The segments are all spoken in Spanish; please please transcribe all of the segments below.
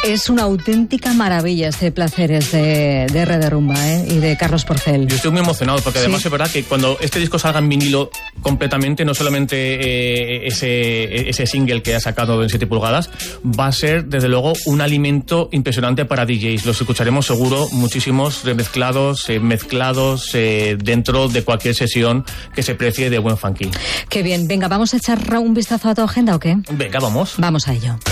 Es una auténtica maravilla este Placeres de R de Rumba, y de Carlos Porcel. Yo estoy muy emocionado porque además es verdad que cuando este disco salga en vinilo completamente, no solamente ese single que ha sacado en 7 pulgadas, va a ser desde luego un alimento impresionante para DJs. Los escucharemos seguro muchísimos remezclados, mezclados dentro de cualquier sesión que se precie de buen funky. Qué bien. Venga, ¿vamos a echar un vistazo a tu agenda o qué? Venga, vamos. Vamos a ello.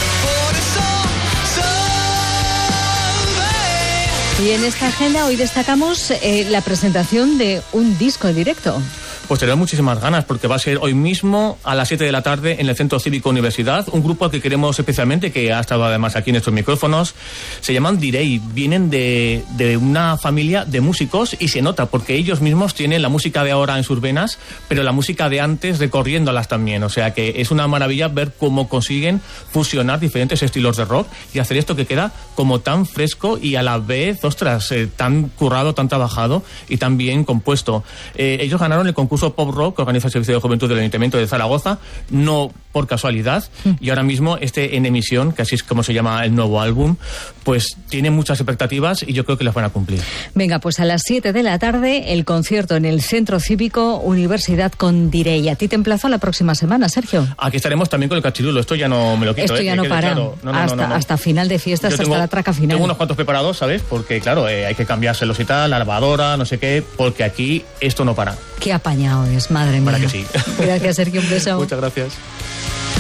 Y en esta agenda hoy destacamos la presentación de un disco en directo. Pues tenemos muchísimas ganas porque va a ser hoy mismo a las 7 de la tarde en el Centro Cívico Universidad, un grupo al que queremos especialmente, que ha estado además aquí en estos micrófonos. Se llaman Direi, vienen de una familia de músicos y se nota porque ellos mismos tienen la música de ahora en sus venas, pero la música de antes recorriéndolas también. O sea que es una maravilla ver cómo consiguen fusionar diferentes estilos de rock y hacer esto que queda como tan fresco y a la vez, ostras, tan currado, tan trabajado y tan bien compuesto. Ellos ganaron el concurso Pop Rock que organiza el Servicio de Juventud del Ayuntamiento de Zaragoza, no por casualidad, y ahora mismo En Emisión, que así es como se llama el nuevo álbum, pues tiene muchas expectativas y yo creo que las van a cumplir. Venga, pues a las 7 de la tarde el concierto en el Centro Cívico Universidad con Direi. ¿A ti te emplazo la próxima semana, Sergio? Aquí estaremos también con el cachirulo, esto ya no me lo quito. Esto ya no para, claro. hasta final de fiestas, hasta la traca final. Tengo unos cuantos preparados, ¿sabes? Porque claro, hay que cambiárselos y tal, la lavadora, no sé qué, porque aquí esto no para. Qué apañado es, madre mía. Para que sí. Gracias, Sergio, un beso. Muchas gracias.